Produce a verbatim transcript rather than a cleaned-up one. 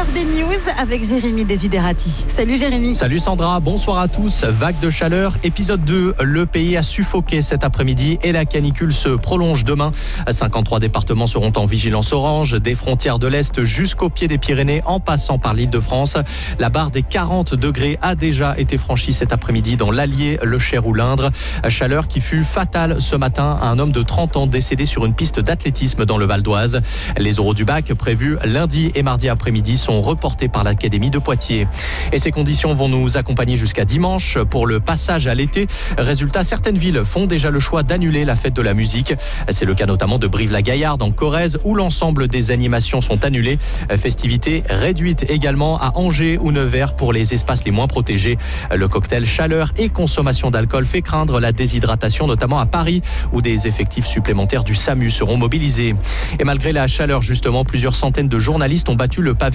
l'heure des news avec Jérémy Desiderati. Salut Jérémy. Salut Sandra, bonsoir à tous. Vague de chaleur, épisode deux. Le pays a suffoqué cet après-midi et la canicule se prolonge demain. cinquante-trois départements seront en vigilance orange, des frontières de l'Est jusqu'au pied des Pyrénées en passant par l'Île-de-France. La barre des quarante degrés a déjà été franchie cet après-midi dans l'Allier, le Cher ou l'Indre. Chaleur qui fut fatale ce matin à un homme de trente ans décédé sur une piste d'athlétisme dans le Val d'Oise. Les oraux du bac prévus lundi et mardi après-midi sont reportés par l'Académie de Poitiers. Et ces conditions vont nous accompagner jusqu'à dimanche pour le passage à l'été. Résultat, certaines villes font déjà le choix d'annuler la fête de la musique. C'est le cas notamment de Brive-la-Gaillarde en Corrèze où l'ensemble des animations sont annulées. Festivités réduites également à Angers ou Nevers pour les espaces les moins protégés. Le cocktail chaleur et consommation d'alcool fait craindre la déshydratation, notamment à Paris où des effectifs supplémentaires du SAMU seront mobilisés. Et malgré la chaleur, justement, plusieurs centaines de journalistes ont battu le pavé